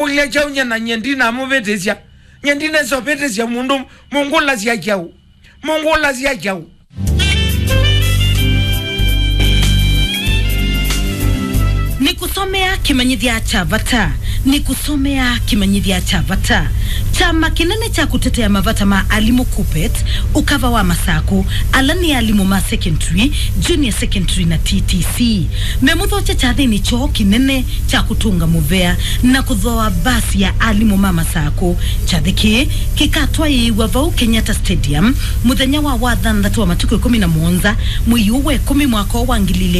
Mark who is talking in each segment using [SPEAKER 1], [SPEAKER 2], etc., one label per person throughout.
[SPEAKER 1] ulia chau nyana nyendina mubetesia nyendina sobetesia mundu mungula sia chau mungula sia chau
[SPEAKER 2] Nikusomea kimanyithia cha VATA. Nikusomea kimanyithia cha VATA. Chama kinene cha kutetea mavata ma alimu KUPPET ukava wa Masako alani alimu ma secondary, junior secondary na TTC. Memutho cha thini cho kinene cha kutunga muvea na kuthoa basi ya alimu ma Masako chathiki kikatwa yiwa vau Kenyatta Stadium muthenya wa wathanthatu wa matuko 17 mwiyuwe 10 mwaka wa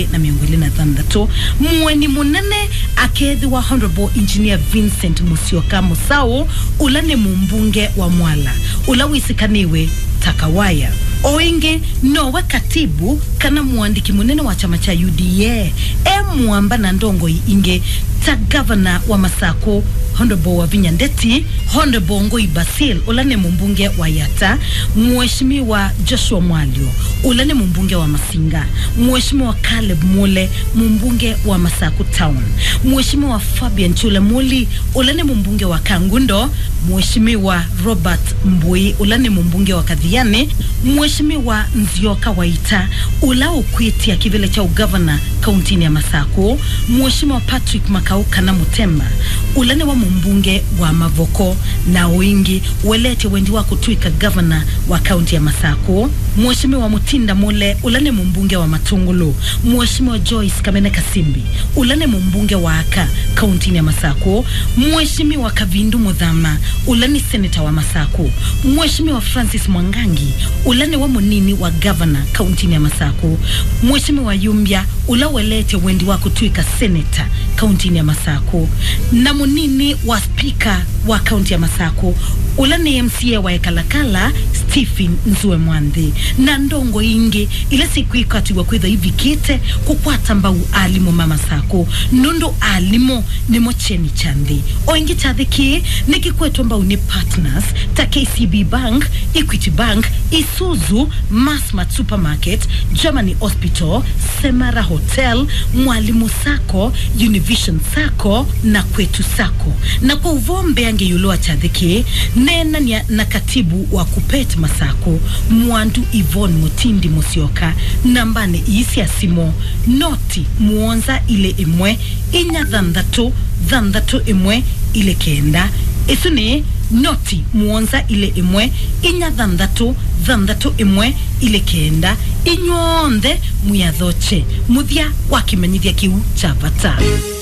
[SPEAKER 2] 2023 mweni munene akethi wa Honorable Engineer Vincent Musyoka Musau ulane mumbunge wa Mwala ulawisikaniwe Takawaya oinge nowe katibu kana muandiki munene wa chama cha UDA mwamba na ndongo inge ta governor wa Masako Honorable Wavinya Ndeti, Honorable Ngoi Basil ulane mumbunge wa Yata, Mheshimiwa Joshua Mwalio ulane mumbunge wa Masinga, Mheshimiwa Caleb Mule mumbunge wa Masako Town, Mheshimiwa Fabian Chule Muli ulane mumbunge wa Kangundo, Mheshimiwa Robert Mbui ulane mumbunge wa Kadhiane, Mheshimiwa Nzioka Waita ulao kuitia kivile cha governor kauntini ya Masako, Mheshimiwa Patrick Makau kana Mutemba ulane wa mumbunge wa Mavoko na wingi welete wendi wa kutuika governor wa kaunti ya Masako, Mheshimiwa Mutinda Mule ulane mumbunge wa Matungulu, Mheshimiwa Joyce Kamene Kasimbi ulane mumbunge wa Aka kaunti ya Masako, Mheshimiwa Kavindu Mudhama ulane senator wa Masako, Mheshimiwa Francis Mwangangi ulane wa munini wa governor kaunti ya Masako, Mheshimiwa Yumbia ulawelete wendi wa kutuika senator kaunti ya Masako, na munini wa speaker wa kaunti ya Masako ulane MCA wa Ekalakala Stephen Nzue Mwandhi na ndongo ingi ile siku ikatiwa kwitha hivi kite kukwata mbau alimu mama Masako nundo alimu ni mocheni chandi oingi chathiki nikikwetu mbau ni partners ta KCB Bank, Equity Bank, Isuzu, Massmart Supermarket, Germany Hospital, Semara Hotel, Mwalimu Sako, Univision Sako na Kwetu Sako. Na kwa uvombe ange yuloa chathiki nena na katibu wa KUPPET Masako Mwandu Yvonne Mutindi Musyoka nambane isi asimo noti muonza ile imwe inya dhandatu imwe ile kenda isuni noti muonza ile imwe inya dhandatu imwe ile kenda inyonde muyathoche muthia wakimanyithia kiu cha VATA.